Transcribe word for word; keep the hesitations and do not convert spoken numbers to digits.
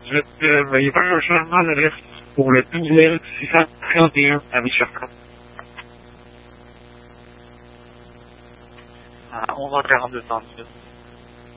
Je euh, veuillez faire un changement d'adresse pour le annuaire six cent trente et un à Michel-Trempe. À onze heures quarante-deux, cent dix-huit.